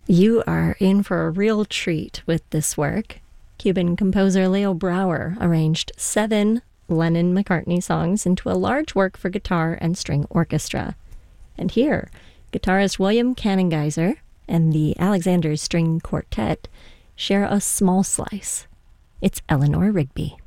You are in for a real treat with this work. Cuban composer Leo Brouwer arranged 7 Lennon-McCartney songs into a large work for guitar and string orchestra. And here, guitarist William Cannengeiser and the Alexander String Quartet share a small slice. It's Eleanor Rigby.